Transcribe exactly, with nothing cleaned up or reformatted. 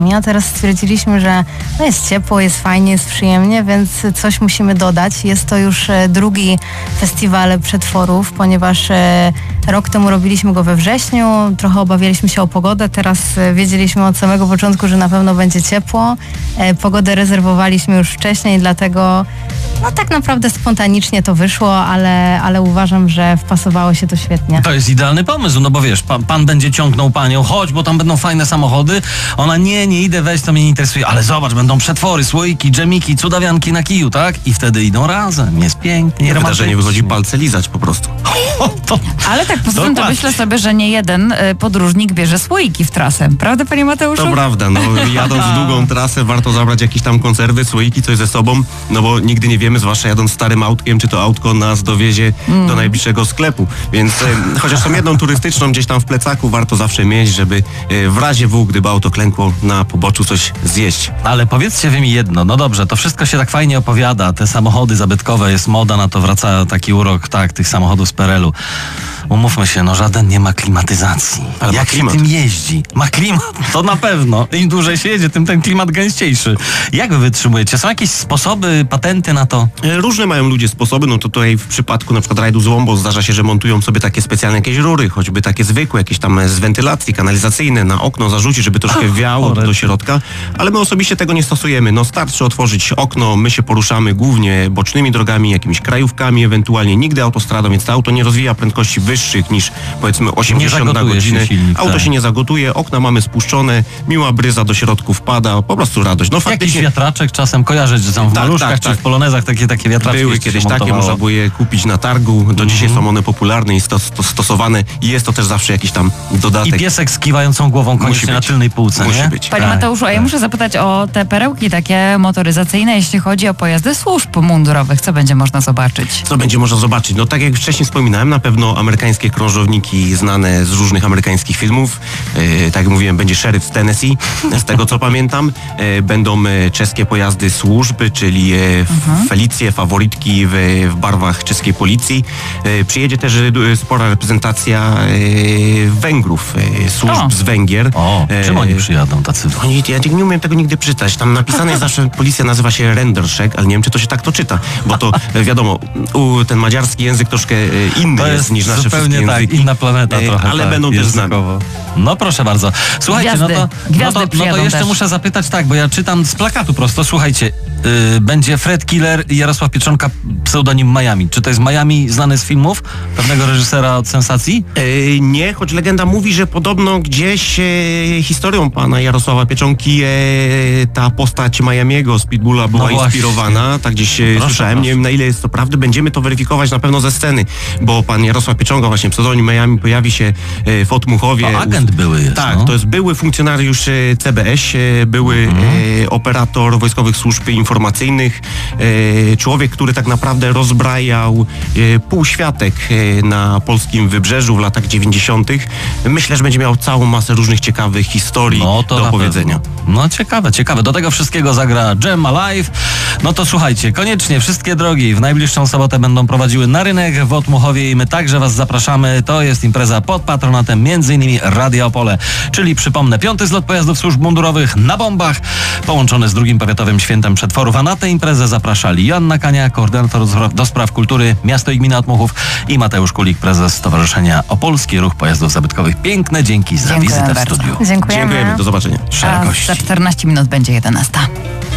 A teraz stwierdziliśmy, że no jest ciepło, jest fajnie, jest przyjemnie, więc coś musimy dodać. Jest to już drugi festiwal przetworów, ponieważ rok temu robiliśmy go we wrześniu, trochę obawialiśmy się o pogodę, teraz wiedzieliśmy od samego początku, że na pewno będzie ciepło. Pogodę rezerwowaliśmy już wcześniej, dlatego no tak naprawdę spontanicznie to wyszło, ale, ale uważam, że wpasowało się to świetnie. To jest idealny pomysł, no bo wiesz, pan, pan będzie ciągnął panią, chodź, bo tam będą fajne samochody. Ona nie, nie idę, weź, to mnie nie interesuje, ale zobacz, będą przetwory, słoiki, dżemiki, cudawianki na kiju, tak? I wtedy idą razem, jest pięknie, wydarzenie wychodzi palce lizać po prostu. O, to, ale tak poza tym to myślę sobie, że nie jeden y, podróżnik bierze słoiki w trasę. Prawda, panie Mateuszu? To prawda, no jadąc w długą trasę warto zabrać jakieś tam konserwy, słoiki, coś ze sobą, no bo nigdy nie wiemy, zwłaszcza jadąc starym autkiem, czy to autko nas dowiezie mm. do najbliższego sklepu. Więc e, chociaż tą jedną turystyczną gdzieś tam w plecaku warto zawsze mieć, żeby e, w razie W, gdyby auto klękło na poboczu, coś zjeść. Ale powiedzcie wy mi jedno, no dobrze, to wszystko się tak fajnie opowiada, te samochody zabytkowe, jest moda na to, wraca taki urok, tak, tych samochodów z P R L u. Umówmy się, no żaden nie ma klimatyzacji. Ale jak ma klimat. się tym jeździ? Ma klimat, to na pewno. Im dłużej się jedzie, tym ten klimat gęściejszy. Jak wy wytrzymujecie? Są jakieś sposoby, patenty na to? Różne mają ludzie sposoby, no to tutaj w przypadku na przykład rajdu z Łombo zdarza się, że montują sobie takie specjalne jakieś rury, choćby takie zwykłe, jakieś tam z wentylacji, kanalizacyjne, na okno zarzucić, żeby troszkę wiało do, do środka, ale my osobiście tego nie stosujemy. No starczy otworzyć okno, my się poruszamy głównie bocznymi drogami, jakimiś krajówkami, ewentualnie nigdy autostradą, więc to auto nie rozwija prędkości wyższych niż powiedzmy osiemdziesiąt na godzinę. Silnik, auto tak. się nie zagotuje, okna mamy spuszczone, miła bryza do środku wpada, po prostu radość. No faktycznie... Jakiś wiatraczek czasem kojarzyć, że są w tak, maluszkach tak, czy tak. w polonezach takie, takie wiatraczki. Były kiedyś takie, można było je kupić na targu, do dzisiaj mm-hmm. są one popularne i stos, to stosowane i jest to też zawsze jakiś tam dodatek. I piesek z kiwającą głową koniecznie na tylnej półce, Musi nie? być. Panie tak, Mateuszu, a ja tak. muszę zapytać o te perełki takie motoryzacyjne, jeśli chodzi o pojazdy służb mundurowych. Co będzie można zobaczyć? Co będzie można zobaczyć? No tak jak wcześniej wspominałem, na pewno amerykańskie krążowniki znane z różnych amerykańskich filmów. E, tak jak mówiłem, będzie szeryf z Tennessee, z tego co pamiętam. E, będą e, czeskie pojazdy służby, czyli e, mhm. Felicje, faworytki w, w barwach czeskiej policji. E, przyjedzie też e, spora reprezentacja e, Węgrów, e, służb o. z Węgier. O, czym oni przyjadą tacy? Oni, ja nie umiem tego nigdy przeczytać. Tam napisane jest zawsze, policja nazywa się Renderszek, ale nie wiem, czy to się tak to czyta, bo to wiadomo, u, ten madziarski język troszkę inny to jest, jest niż nasze zupełnie wszystkie tak, języki. inna planeta e, trochę. Ale tak, będą też z nami. No proszę bardzo. Słuchajcie, Gwiazdy. no to, Gwiazdy no to, no to jeszcze też. muszę zapytać tak, bo ja czytam z plakatu prosto, słuchajcie, yy, będzie Fred Killer i Jarosław Pieczonka, pseudonim Miami. Czy to jest Miami znany z filmów? Pewnego reżysera od sensacji? E, nie, choć legenda mówi, że podobno gdzieś e, historią pana Jarosława Pieczonki e, ta postać Miamiego z Pitbulla była No inspirowana, tak gdzieś e, Proszę, słyszałem, proszę. nie wiem na ile jest to prawdy, będziemy to weryfikować na pewno ze sceny, bo pan Jarosław Pieczonka, właśnie pseudonim Miami, pojawi się e, w Otmuchowie. To agent były jest, Tak, no. to jest były funkcjonariusz e, C B S, e, były Mhm. e, operator wojskowych służb informacyjnych, e, człowiek, który tak naprawdę rozbrajał e, półświatek e, na polskim wybrzeżu w latach dziewięćdziesiątych. Myślę, że będzie miał całą masę różnych ciekawych historii No to do na opowiedzenia. pewno. No ciekawe, ciekawe. Do tego wszystkiego zagra Jam Alive. No to słuchajcie, koniecznie wszystkie drogi w najbliższą sobotę będą prowadziły na rynek w Otmuchowie i my także was zapraszamy. To jest impreza pod patronatem między innymi Radia Opole, czyli przypomnę, piąty zlot pojazdów służb mundurowych na bombach, połączony z drugim powiatowym świętem przetworów, a na tę imprezę zapraszali Joanna Kania, koordynator do spraw kultury Miasto i Gmina Otmuchów i Mateusz Kulik, prezes Stowarzyszenia Opolski Ruch Pojazdów Zabytkowych. Piękne dzięki za Dziękuję wizytę bardzo. w studiu. Dziękujemy. Dziękujemy, do zobaczenia. A za czternaście minut będzie jedenasta.